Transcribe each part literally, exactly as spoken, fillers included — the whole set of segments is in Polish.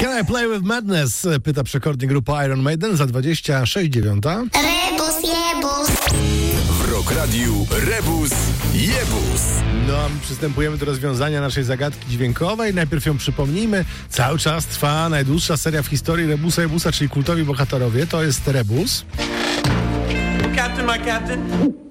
Can I play with madness? Pyta przekornie grupa Iron Maiden za dwadzieścia sześć dziewiąta. Rebus, jebus. W Rock Radiu Rebus, jebus. No, a my przystępujemy do rozwiązania naszej zagadki dźwiękowej. Najpierw ją przypomnijmy. Cały czas trwa najdłuższa seria w historii Rebusa Jebusa, czyli kultowi bohaterowie. To jest Rebus. Captain, my captain.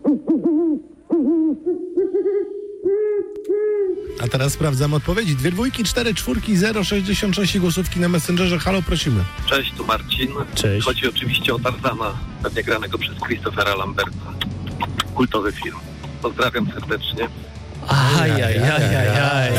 A teraz sprawdzam odpowiedzi. Dwie dwójki, cztery czwórki, zero sześćdziesiąt sześć głosówki na Messengerze. Halo, prosimy. Cześć, tu Marcin. Cześć. Chodzi oczywiście o Tarzana, pewnie granego przez Christophera Lamberta. Kultowy film. Pozdrawiam serdecznie. Ajajajajaj.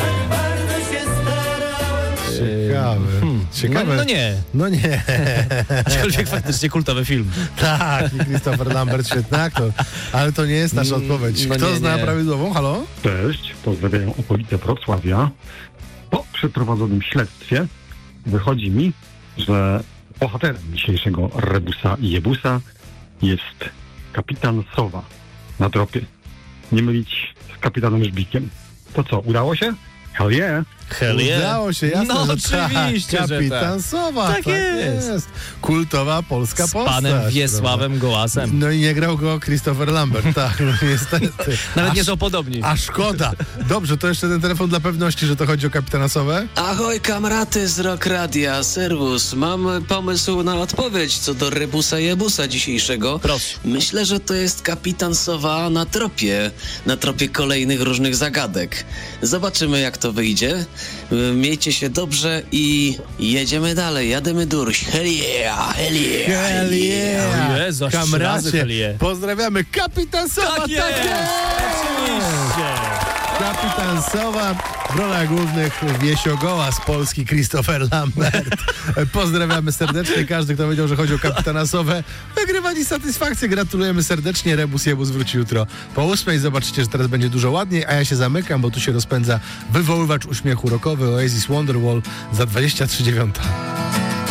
Ciekawe. Hmm. Ciekawe. No, no nie. No nie. Aczkolwiek faktycznie kultowy film. Tak, i Christopher Lambert, świetny aktor. Ale to nie jest nasza odpowiedź. No Kto nie, zna nie. prawidłową? Halo? Cześć, pozdrawiam okolice Wrocławia. Po przeprowadzonym śledztwie wychodzi mi, że bohaterem dzisiejszego Rebusa i Jebusa jest kapitan Sowa na tropie. Nie mylić z kapitanem Żbikiem. To co, udało się? Hell yeah! Hell yeah. Udało się, jasne, No że oczywiście, tak. że Kapitan tak. Sowa. Tak jest. Kultowa polska Z postać. panem Wiesławem prawda? Gołasem. No i nie grał go Christopher Lambert, tak, no niestety. Nawet a, nie są podobni. A szkoda. Dobrze, to jeszcze ten telefon dla pewności, że to chodzi o kapitana Sowę. Ahoj kamraty z Rock Radia, serwus. Mam pomysł na odpowiedź co do Rebusa Jebusa dzisiejszego. Proszę. Myślę, że to jest kapitan Sowa na tropie, na tropie kolejnych różnych zagadek. Zobaczymy jak to wyjdzie. Miejcie się dobrze i jedziemy dalej, jademy durś. Hell yeah, hell yeah, Hell yeah. O Jezu, aż trzy razy hell Kamracie, yeah. pozdrawiamy kapitan Sowa. Tak jest! Oczywiście! Kapitan Sowa w rolach głównych Wiesiogoła z Polski Christopher Lambert. Pozdrawiamy serdecznie. Każdy, kto wiedział, że chodzi o kapitana Sowę, wygrywa dziś satysfakcję. Gratulujemy serdecznie. Rebus Jebus wróci jutro po ósmej. Zobaczycie, że teraz będzie dużo ładniej, a ja się zamykam, bo tu się rozpędza wywoływacz uśmiechu rockowy Oasis Wonderwall za dwadzieścia trzy dziewiąta.